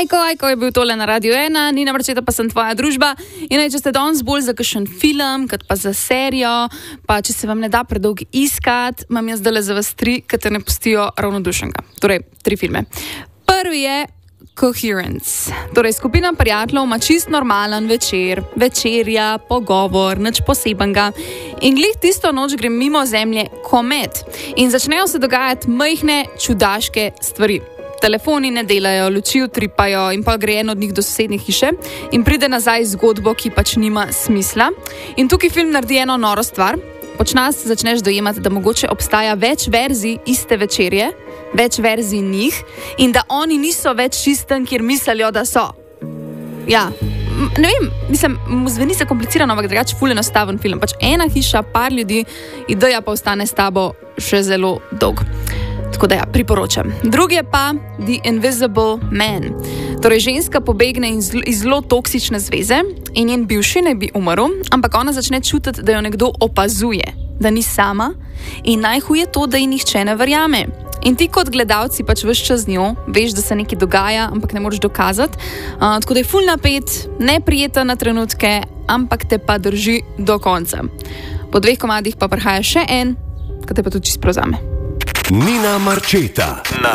Ajko je bil tole na Radio 1, Nina Marčeta pa sem tvoja družba. In če ste danes bolj za kakšen film, kot pa za serijo, pa če se vam ne da predolgo iskati, imam jaz zdajle za vas 3, ki te ne pustijo ravnodušenega. Torej, 3 filme. Prvi je Coherence. Torej, skupina prijateljev ima čist normalen večer, večerja, pogovor, nič posebenega. In glih tisto noč gre mimo Zemlje komet. In začnejo se dogajati majhne, čudaške stvari. Telefoni ne delajo, luči utripajo in pa gre en od njih do sosednje hiše in pride nazaj zgodbo, ki pač nima smisla. In tukaj film naredi eno noro stvar. Počasi začneš dojemati, da mogoče obstaja več verzij iste večerje, več verzij njih in da oni niso več čistem, kjer mislijo, da so. Ja, ne vem, mislim, zveni se komplicirano, ampak drugače ful enostaven film. Pač ena hiša, par ljudi, ideja pa ostane s tabo še zelo dolgo. Tako da ja, priporočam. Drugi je pa The Invisible Man. Torej, ženska pobegne iz zelo toksične zveze in njen bivši ne bi umrl, ampak ona začne čutiti, da jo nekdo opazuje, da ni sama in najhuje to, da ji nihče ne verjame. In ti kot gledalci pač ves čas z njo, veš, da se nekaj dogaja, ampak ne moreš dokazati. Tako da je ful napet, neprijeten na trenutke, ampak te pa drži do konca. Po 2 komadih pa prihaja še en, ki te pa tudi čisto prevzame. Nina Marčeta na